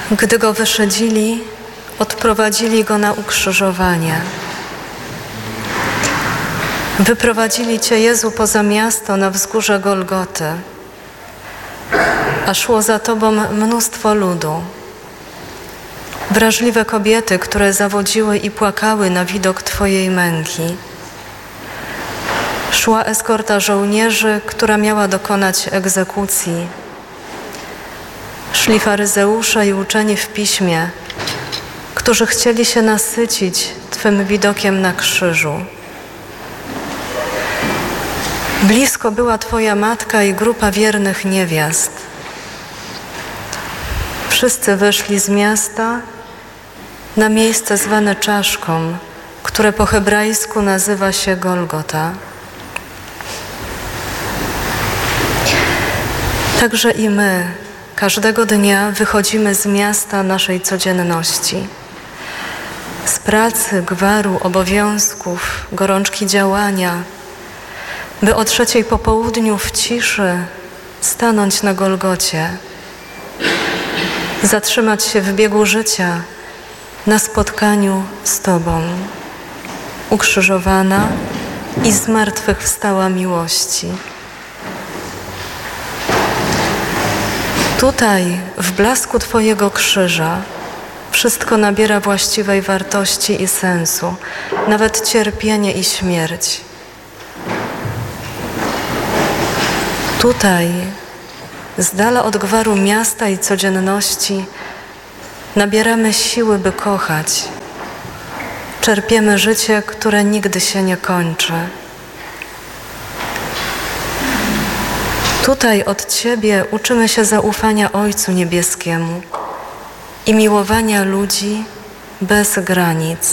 Gdy go wyszydzili, odprowadzili go na ukrzyżowanie. Wyprowadzili Cię, Jezu, poza miasto na wzgórze Golgoty, a szło za Tobą mnóstwo ludu. Wrażliwe kobiety, które zawodziły i płakały na widok Twojej męki. Szła eskorta żołnierzy, która miała dokonać egzekucji. Szli faryzeusze i uczeni w piśmie, którzy chcieli się nasycić Twym widokiem na krzyżu. Blisko była Twoja matka i grupa wiernych niewiast. Wszyscy wyszli z miasta na miejsce zwane Czaszką, które po hebrajsku nazywa się Golgota. Także i my każdego dnia wychodzimy z miasta naszej codzienności. Z pracy, gwaru, obowiązków, gorączki działania, by o 3:00 po południu w ciszy stanąć na Golgocie, zatrzymać się w biegu życia na spotkaniu z Tobą, ukrzyżowana i zmartwychwstała miłości. Tutaj, w blasku Twojego krzyża, wszystko nabiera właściwej wartości i sensu, nawet cierpienie i śmierć. Tutaj, z dala od gwaru miasta i codzienności, nabieramy siły, by kochać. Czerpiemy życie, które nigdy się nie kończy. Tutaj od Ciebie uczymy się zaufania Ojcu Niebieskiemu i miłowania ludzi bez granic.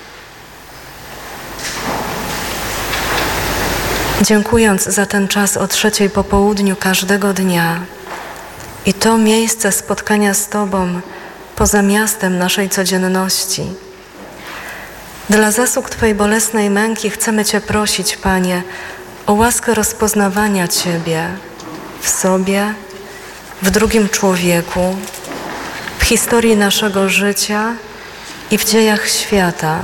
Dziękując za ten czas o 3:00 po południu każdego dnia i to miejsce spotkania z Tobą poza miastem naszej codzienności. Dla zasług Twojej bolesnej męki chcemy Cię prosić, Panie, o łaskę rozpoznawania Ciebie w sobie, w drugim człowieku, w historii naszego życia i w dziejach świata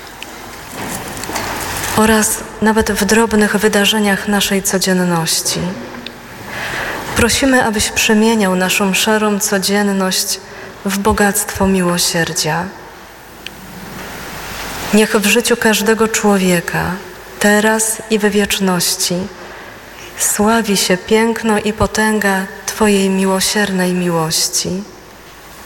oraz nawet w drobnych wydarzeniach naszej codzienności. Prosimy, abyś przemieniał naszą szarą codzienność w bogactwo miłosierdzia. Niech w życiu każdego człowieka, teraz i we wieczności, sławi się piękno i potęga Twojej miłosiernej miłości.